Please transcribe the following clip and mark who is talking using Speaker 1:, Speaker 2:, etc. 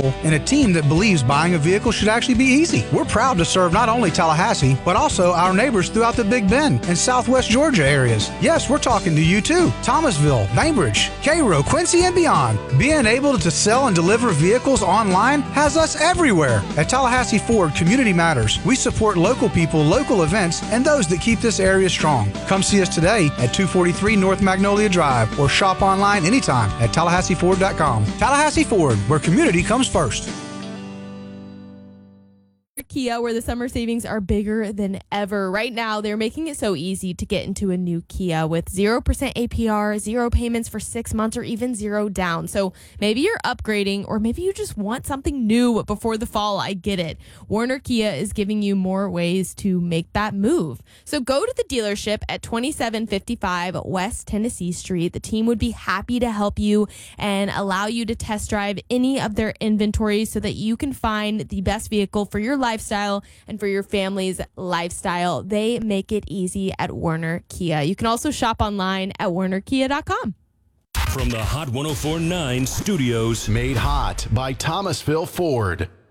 Speaker 1: people and a team that believes buying a vehicle should actually be easy. We're proud to serve not only Tallahassee, but also our neighbors throughout the Big Bend and Southwest Georgia areas. Yes, we're talking to you too. Thomasville, Bainbridge, Cairo, Quincy, and beyond. Being able to sell and deliver vehicles online has us everywhere. At Tallahassee Ford, community matters. We support local people, local events, and those that keep this area strong. Come see us today at 243 North Magnolia Drive or shop online anytime at TallahasseeFord.com. Tallahassee Ford, where community comes first.
Speaker 2: Kia, where the summer savings are bigger than ever. Right now, they're making it so easy to get into a new Kia with 0% APR, 0 payments for 6 months, or even 0 down. So maybe you're upgrading, or maybe you just want something new before the fall. I get it. Werner Kia is giving you more ways to make that move. So go to the dealership at 2755 West Tennessee Street. The team would be happy to help you and allow you to test drive any of their inventory so that you can find the best vehicle for your lifestyle and for your family's lifestyle. They make it easy at Werner Kia. You can also shop online at wernerkia.com.
Speaker 3: From the Hot 104.9 studios,
Speaker 4: made hot by Thomasville Ford.